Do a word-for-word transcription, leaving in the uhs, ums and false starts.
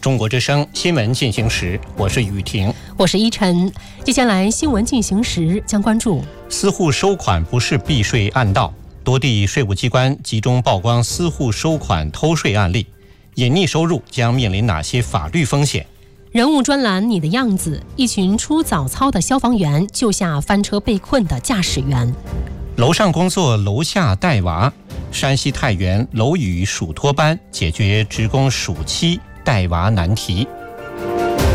中国之声新闻进行时，我是雨婷， 我是依晨。接下来新闻进行时将关注： 私户收款不是避税暗道，多地税务机关集中曝光私户收款偷税案例，隐匿收入将面临哪些法律风险？ 人物专栏你的样子，一群出早操的消防员救下翻车被困的驾驶员。 楼上工作楼下带娃，山西太原楼宇暑托班解决职工暑期带娃难题。